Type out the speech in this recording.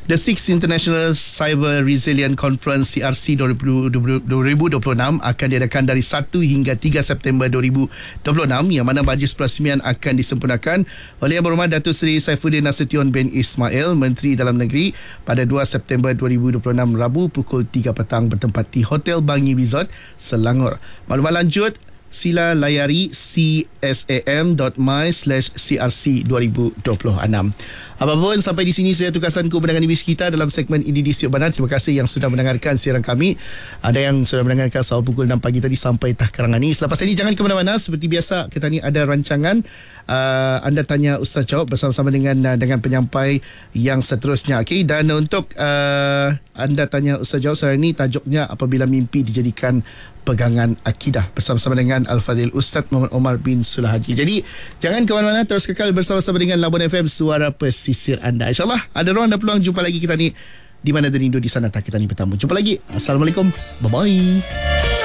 The 6th International Cyber Resilient Conference CRC 2026 akan diadakan dari 1 hingga 3 September 2026, yang mana baju perasmian akan disempurnakan oleh Yang Berhormat Datuk Seri Saifuddin Nasution bin Ismail, Menteri Dalam Negeri, pada 2 September 2026 Rabu pukul 3 petang bertempat di Hotel Bangi Resort, Selangor. Maklumat lanjut sila layari csam.my/crc2026. Apapun, sampai di sini saya tukarkan pandangan iblis kita dalam segmen ini di Siok Bandar. Terima kasih yang sudah mendengarkan siaran kami. Ada yang sudah mendengarkan sawal pukul 6 pagi tadi sampai karangan ini. Selepas ini jangan ke mana-mana. Seperti biasa, kita ni ada rancangan Anda Tanya Ustaz Jawab bersama-sama dengan penyampai yang seterusnya. Okay? Dan untuk Anda Tanya Ustaz Jawab sekarang ini, tajuknya apabila mimpi dijadikan pegangan akidah, bersama-sama dengan Al-Fadhil Ustaz Muhammad Omar bin Sulahaji. Jadi jangan ke mana-mana, terus kekal bersama-sama dengan Labuan FM, suara pesisir anda. InsyaAllah ada ruang dan peluang jumpa lagi kita ni di mana derindu di sana tak kita ni bertemu. Jumpa lagi. Assalamualaikum. Bye-bye.